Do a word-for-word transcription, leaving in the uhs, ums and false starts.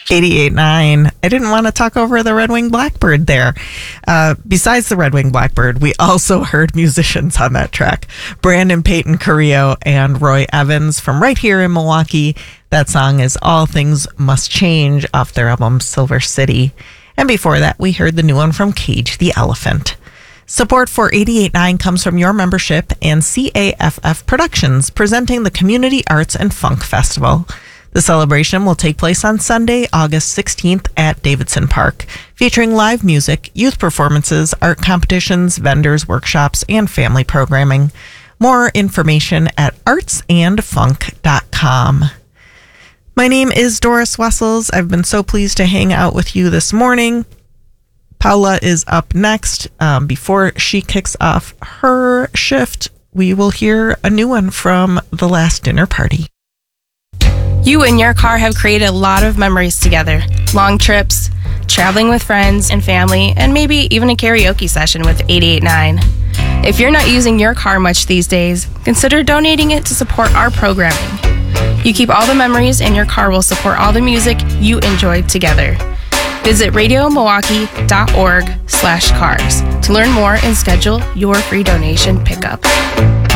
eighty-eight point nine. I didn't want to talk over the Red Wing Blackbird there. Uh, besides the Red Wing Blackbird, we also heard musicians on that track. Brandon Peyton Carrillo and Roy Evans from right here in Milwaukee. That song is All Things Must Change off their album Silver City. And before that, we heard the new one from Cage the Elephant. Support for eighty-eight point nine comes from your membership and C A F F Productions, presenting the Community Arts and Funk Festival. The celebration will take place on Sunday, August sixteenth at Davidson Park, featuring live music, youth performances, art competitions, vendors, workshops, and family programming. More information at arts and funk dot com. My name is Doris Wessels. I've been so pleased to hang out with you this morning. Paula is up next. Um, before she kicks off her shift, we will hear a new one from The Last Dinner Party. You and your car have created a lot of memories together. Long trips, traveling with friends and family, and maybe even a karaoke session with eighty-eight point nine. If you're not using your car much these days, consider donating it to support our programming. You keep all the memories, and your car will support all the music you enjoyed together. Visit radio milwaukee dot org slash cars to learn more and schedule your free donation pickup.